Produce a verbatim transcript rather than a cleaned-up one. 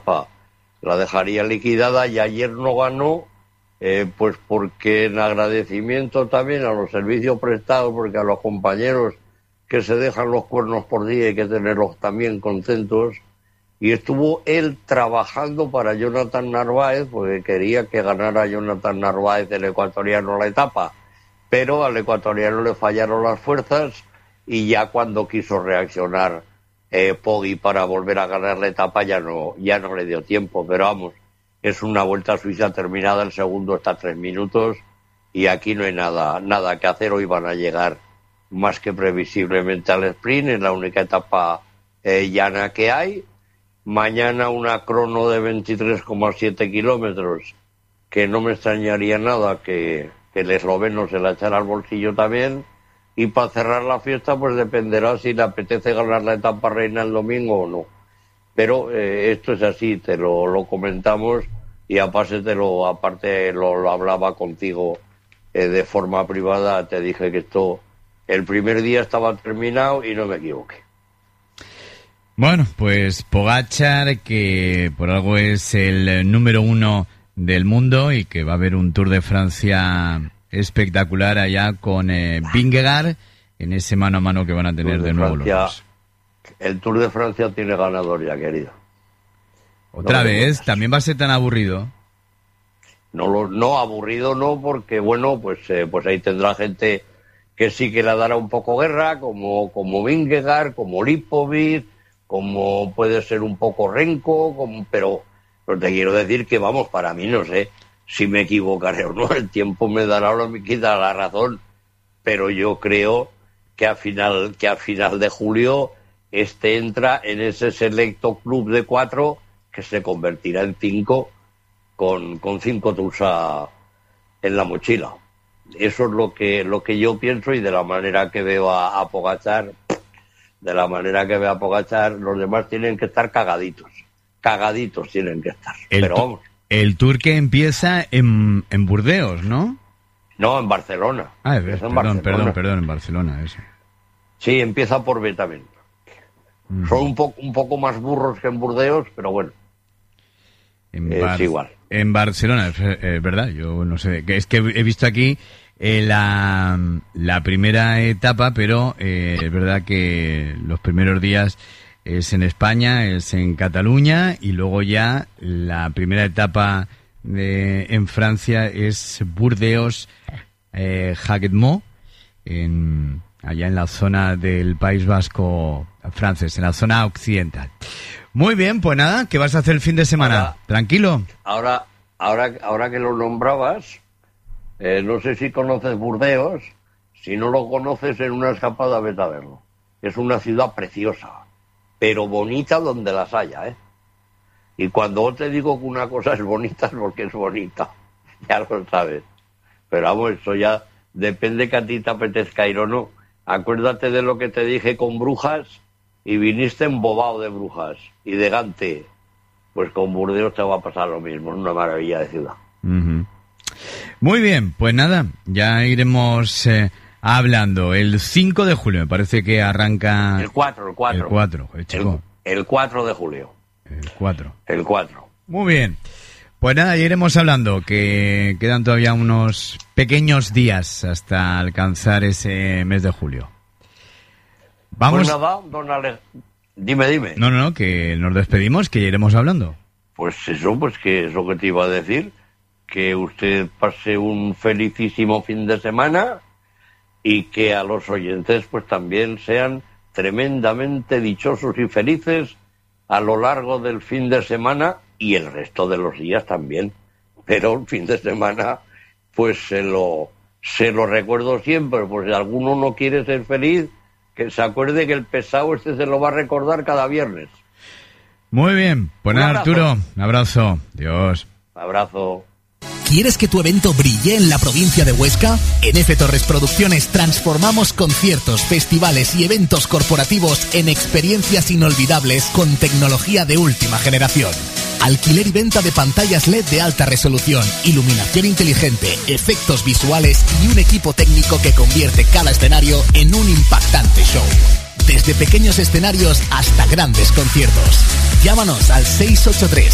etapa la dejaría liquidada, y ayer no ganó, eh, pues porque en agradecimiento también a los servicios prestados, porque a los compañeros que se dejan los cuernos por día hay que tenerlos también contentos, y estuvo él trabajando para Jonathan Narváez, porque quería que ganara Jonathan Narváez, el ecuatoriano, la etapa, pero al ecuatoriano le fallaron las fuerzas, y ya cuando quiso reaccionar eh, Poggi para volver a ganar la etapa ya no, ya no le dio tiempo, pero vamos, es una Vuelta a Suiza terminada, el segundo está a tres minutos, y aquí no hay nada, nada que hacer. Hoy van a llegar más que previsiblemente al sprint, es la única etapa eh, llana que hay. Mañana una crono de veintitrés coma siete kilómetros, que no me extrañaría nada que, que el esloveno se la echara al bolsillo también. Y para cerrar la fiesta, pues dependerá si le apetece ganar la etapa reina el domingo o no. Pero eh, esto es así, te lo, lo comentamos, y aparte, te lo, aparte lo, lo hablaba contigo eh, de forma privada, te dije que esto, el primer día estaba terminado y no me equivoqué. Bueno, pues Pogačar, que por algo es el número uno del mundo y que va a haber un Tour de Francia espectacular allá con eh, Vingegaard en ese mano a mano que van a tener de, de nuevo Francia, los dos. El Tour de Francia tiene ganador ya, querido. ¿Otra no vez? ¿También va a ser tan aburrido? No, lo, no aburrido no, porque bueno, pues eh, pues ahí tendrá gente que sí que le dará un poco guerra, como, como Vingegaard, como Lipovic, como puede ser un poco Renko, como, pero, pero te quiero decir que, vamos, para mí no sé si me equivocaré o no, el tiempo me dará o me quita la razón, pero yo creo que a final, que a final de julio este entra en ese selecto club de cuatro que se convertirá en cinco con, con cinco tours a, en la mochila. Eso es lo que, lo que yo pienso, y de la manera que veo a, a Pogačar, de la manera que veo a Pogačar, los demás tienen que estar cagaditos. Cagaditos tienen que estar. El Pero vamos. El Tour que empieza en, en Burdeos, ¿no? No, en Barcelona. Ah, es, perdón, Barcelona. perdón, perdón, en Barcelona, eso. Sí, empieza por B también. Uh-huh. Son un poco, un poco más burros que en Burdeos, pero bueno. En es Bar- igual. En Barcelona, es eh, verdad, yo no sé. Es que he visto aquí eh, la, la primera etapa, pero eh, es verdad que los primeros días es en España, es en Cataluña, y luego ya la primera etapa de, en Francia es Burdeos, eh, Haguet-Mont, en, allá en la zona del País Vasco francés, en la zona occidental. Muy bien, pues nada, ¿qué vas a hacer el fin de semana? Ahora, ¿Tranquilo? Ahora, ahora, ahora que lo nombrabas, eh, no sé si conoces Burdeos. Si no lo conoces, en una escapada vete a verlo. Es una ciudad preciosa, pero bonita donde las haya, ¿eh? Y cuando te digo que una cosa es bonita, es porque es bonita. Ya lo sabes. Pero vamos, eso ya depende que a ti te apetezca ir o no. Acuérdate de lo que te dije con Brujas, y viniste embobado de Brujas y de Gante. Pues con Burdeos te va a pasar lo mismo, es una maravilla de ciudad. Uh-huh. Muy bien, pues nada, ya iremos eh, hablando. El cinco de julio me parece que arranca... El cuatro, el cuatro. El cuatro, el chico. El, el cuatro de julio. El cuatro. El cuatro. Muy bien. Pues nada, ya iremos hablando, que quedan todavía unos pequeños días hasta alcanzar ese mes de julio. Vamos. Pues nada, don Ale... Dime, dime. No, no, no, que nos despedimos, que ya iremos hablando. Pues eso, pues que es lo que te iba a decir, que usted pase un felicísimo fin de semana y que a los oyentes pues también sean tremendamente dichosos y felices a lo largo del fin de semana y el resto de los días también. Pero el fin de semana pues se lo, se lo recuerdo siempre, pues si alguno no quiere ser feliz, que se acuerde que el pesado este se lo va a recordar cada viernes. Muy bien, pues nada, Arturo, un abrazo, Dios. Abrazo. ¿Quieres que tu evento brille en la provincia de Huesca? En F. Torres Producciones transformamos conciertos, festivales y eventos corporativos en experiencias inolvidables con tecnología de última generación. Alquiler y venta de pantallas L E D de alta resolución, iluminación inteligente, efectos visuales y un equipo técnico que convierte cada escenario en un impactante show. Desde pequeños escenarios hasta grandes conciertos. Llámanos al seis ocho tres,